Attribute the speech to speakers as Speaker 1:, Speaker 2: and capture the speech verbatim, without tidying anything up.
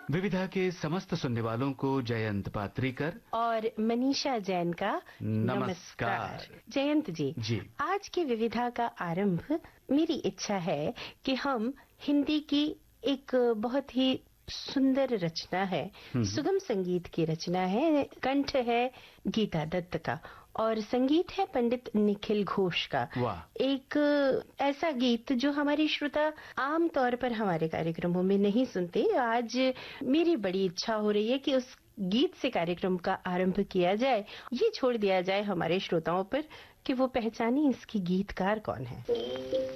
Speaker 1: विविधा के समस्त सुनने वालों को जयंत पात्रीकर
Speaker 2: और मनीषा जैन का
Speaker 1: नमस्कार।
Speaker 2: जयंत जी,
Speaker 1: जी
Speaker 2: आज की विविधा का आरंभ मेरी इच्छा है कि हम हिंदी की एक बहुत ही सुंदर रचना है, सुगम संगीत की रचना है, कंठ है गीता दत्त का और संगीत है पंडित निखिल घोष का।
Speaker 1: वाह।
Speaker 2: एक ऐसा गीत जो हमारे श्रोता आम तौर पर हमारे कार्यक्रमों में नहीं सुनते। आज मेरी बड़ी इच्छा हो रही है कि उस गीत से कार्यक्रम का आरंभ किया जाए। ये छोड़ दिया जाए हमारे श्रोताओं पर कि वो पहचाने इसकी गीतकार कौन है।